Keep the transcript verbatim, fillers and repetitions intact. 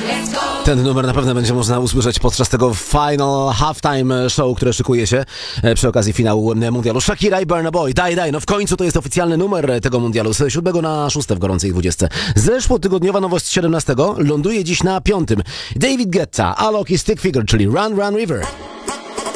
Ten numer na pewno będzie można usłyszeć podczas tego final halftime show, które szykuje się przy okazji finału mundialu. Shakira i Burna Boy. Daj, daj. No w końcu to jest oficjalny numer tego mundialu. Z siódmego na szóste w gorącej dwudziestce. Zeszłotygodniowa nowość siedemnastego ląduje dziś na piątym. David Guetta, Alok i Stick Figure, czyli Run Run River.